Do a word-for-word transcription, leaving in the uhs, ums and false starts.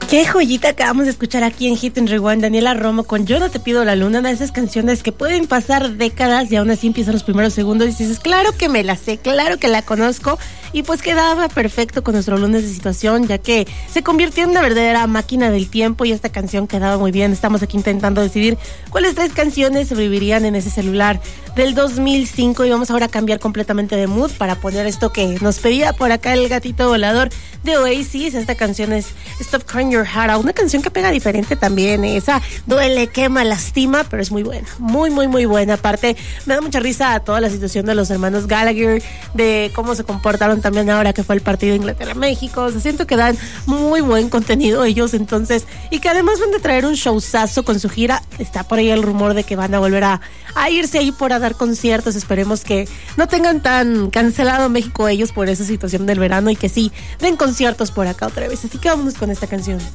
Qué joyita acabamos de escuchar aquí en Hit and Rewind, Daniela Romo con Yo no te pido la luna, una de esas canciones que pueden pasar décadas y aún así empiezan los primeros segundos y dices, claro que me la sé, claro que la conozco, y pues quedaba perfecto con nuestro lunes de situación, ya que se convirtió en una verdadera máquina del tiempo y esta canción quedaba muy bien. Estamos aquí intentando decidir cuáles tres canciones sobrevivirían en ese celular del dos mil cinco y vamos ahora a cambiar completamente de mood para poner esto que nos pedía por acá el gatito volador de Oasis. Esta canción es Stop Crying Your Heart Out, una canción que pega diferente también, esa duele, quema, lastima, pero es muy buena, muy, muy, muy buena. Aparte, me da mucha risa a toda la situación de los hermanos Gallagher, de cómo se comportaron también ahora que fue el partido de Inglaterra-México. O sea, siento que dan muy buen contenido ellos, entonces, y que además van a traer un showzazo con su gira. Está por ahí el rumor de que van a volver a, a irse ahí por a dar conciertos. Esperemos que no tengan tan cancelado México ellos por esa situación del verano y que sí den conciertos por acá otra vez. Así que vámonos con esta canción.